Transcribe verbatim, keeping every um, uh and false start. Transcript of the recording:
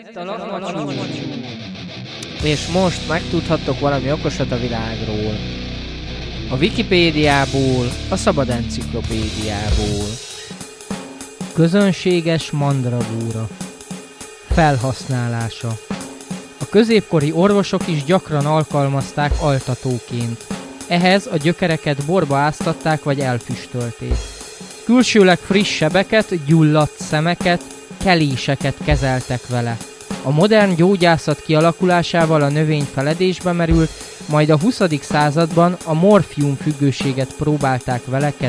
És most megtudhattok valami okosat a világról. A Wikipédiából, a Szabad Enciklopédiából. Közönséges mandragóra. Felhasználása. A középkori orvosok is gyakran alkalmazták altatóként. Ehhez a gyökereket borba áztatták vagy elfüstölték. Külsőleg friss sebeket, gyulladt szemeket, keléseket kezeltek vele. A modern gyógyászat kialakulásával a növény feledésbe merült, majd a huszadik században a morfium függőséget próbálták vele kezelni.